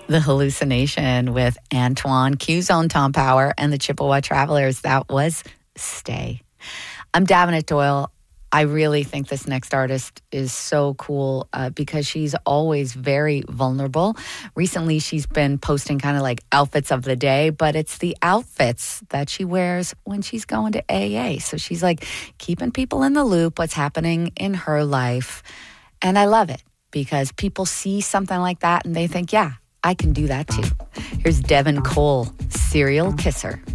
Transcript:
The Hallucination with Antoine, Q-Zone, Tom Power, and the Chippewa Travelers. That was Stay. I'm Davenant Doyle. I really think this next artist is so cool because she's always very vulnerable. Recently, she's been posting kind of like outfits of the day, but it's the outfits that she wears when she's going to AA. So she's like keeping people in the loop, what's happening in her life. And I love it because people see something like that and they think, yeah, I can do that too. Here's Devin Cole, Serial Kisser.